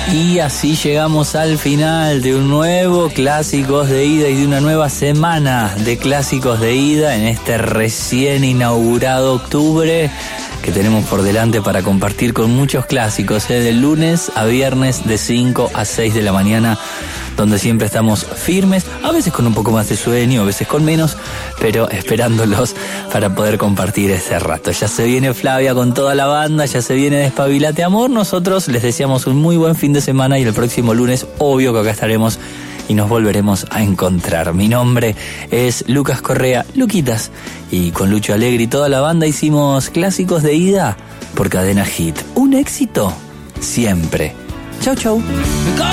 Y así llegamos al final de un nuevo Clásicos de Ida y de una nueva semana de Clásicos de Ida en este recién inaugurado octubre que tenemos por delante para compartir con muchos clásicos, de lunes a viernes de 5 a 6 de la mañana, donde siempre estamos firmes, a veces con un poco más de sueño, a veces con menos, pero esperándolos para poder compartir ese rato. Ya se viene Flavia con toda la banda, ya se viene Despabilate Amor. Nosotros les deseamos un muy buen fin de semana y el próximo lunes, obvio que acá estaremos y nos volveremos a encontrar. Mi nombre es Lucas Correa, Luquitas, y con Lucho Alegre y toda la banda hicimos Clásicos de Ida por Cadena Hit. Un éxito siempre. Chau, chau.